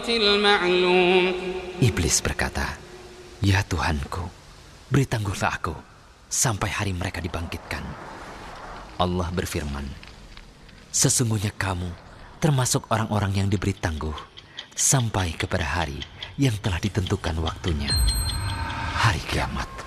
المعلوم. Iblis berkata, "Ya Tuhanku, beri tangguhlah aku sampai hari mereka dibangkitkan." Allah berfirman, "Sesungguhnya kamu termasuk orang-orang yang diberi tangguh sampai kepada hari yang telah ditentukan waktunya, hari kiamat."